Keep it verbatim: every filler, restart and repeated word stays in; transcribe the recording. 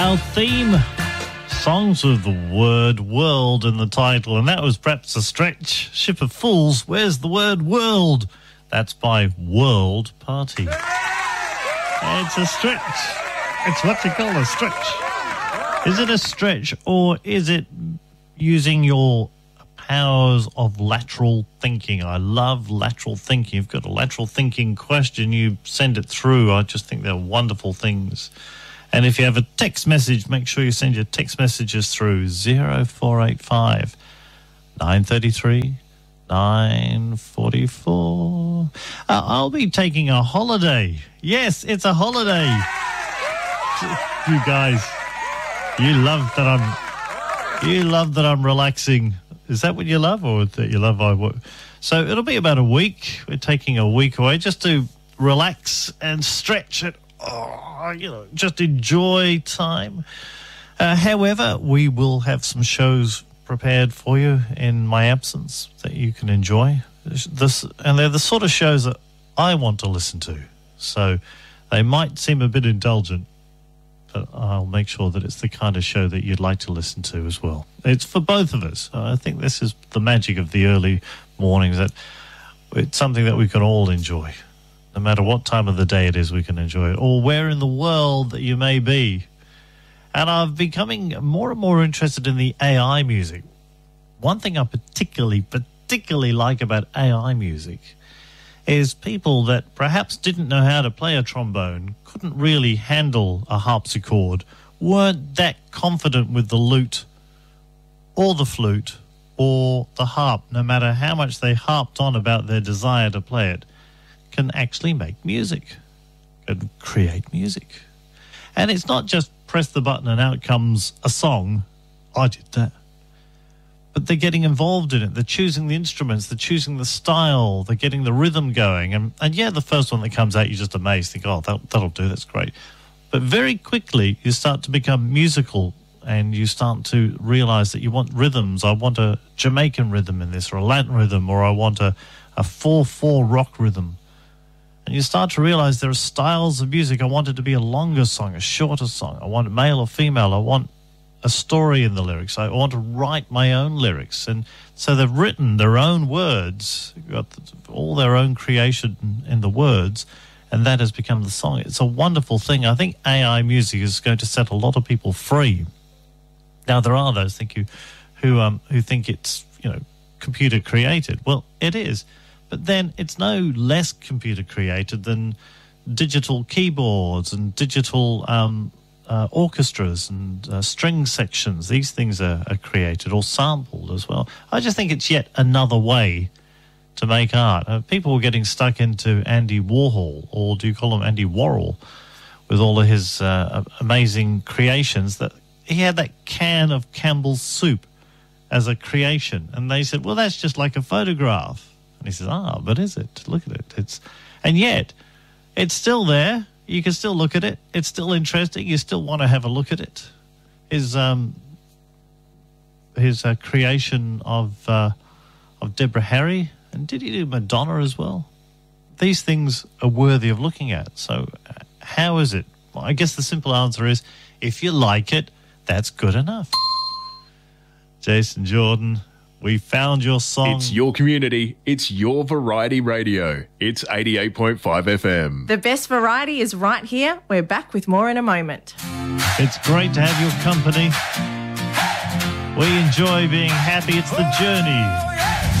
Our theme, songs with the word world in the title, and that was perhaps a stretch. Ship of Fools, where's the word world? That's by World Party. It's a stretch. It's what you call a stretch. Is it a stretch, or is it using your powers of lateral thinking? I love lateral thinking. You've got a lateral thinking question, you send it through. I just think they're wonderful things. And if you have a text message, make sure you send your text messages through zero four eight five, nine three three, nine four four. Uh, I'll be taking a holiday. Yes, it's a holiday. You guys, you love that I'm, you love that I'm relaxing. Is that what you love, or that you love I work? So it'll be about a week. We're taking a week away just to relax and stretch it. Oh, you know, just enjoy time. Uh, however, we will have some shows prepared for you in my absence that you can enjoy. This, and they're the sort of shows that I want to listen to. So they might seem a bit indulgent, but I'll make sure that it's the kind of show that you'd like to listen to as well. It's for both of us. I think this is the magic of the early mornings, that it's something that we can all enjoy. No matter what time of the day it is, we can enjoy it, or where in the world that you may be. And I've becoming more and more interested in the A I music. One thing I particularly, particularly like about A I music is people that perhaps didn't know how to play a trombone, couldn't really handle a harpsichord, weren't that confident with the lute or the flute or the harp, no matter how much they harped on about their desire to play it, can actually make music, can create music. And it's not just press the button and out comes a song. I did that. But they're getting involved in it. They're choosing the instruments. They're choosing the style. They're getting the rhythm going. And, and yeah, the first one that comes out, you're just amazed. Think, oh, that, that'll do. That's great. But very quickly, you start to become musical, and you start to realize that you want rhythms. I want a Jamaican rhythm in this, or a Latin rhythm, or I want a, a four four rock rhythm. And you start to realize there are styles of music. I want it to be a longer song, a shorter song. I want it male or female. I want a story in the lyrics. I want to write my own lyrics. And so they've written their own words, got all their own creation in the words, and that has become the song. It's a wonderful thing. I think A I music is going to set a lot of people free. Now, there are those think you, who um who think it's, you know, computer created. Well, it is. But then it's no less computer created than digital keyboards and digital um, uh, orchestras and uh, string sections. These things are, are created or sampled as well. I just think it's yet another way to make art. Uh, people were getting stuck into Andy Warhol, or do you call him Andy Warhol, with all of his uh, amazing creations. That he had that can of Campbell's soup as a creation. And they said, well, that's just like a photograph. And he says, ah, but is it? Look at it. It's, and yet, it's still there. You can still look at it. It's still interesting. You still want to have a look at it. His um, his uh, creation of uh, of Deborah Harry, and did he do Madonna as well? These things are worthy of looking at. So, uh, how is it? Well, I guess the simple answer is, if you like it, that's good enough. Jason Jordan. We found your song. It's your community. It's your variety radio. It's eighty-eight point five F M. The best variety is right here. We're back with more in a moment. It's great to have your company. We enjoy being happy. It's the journey.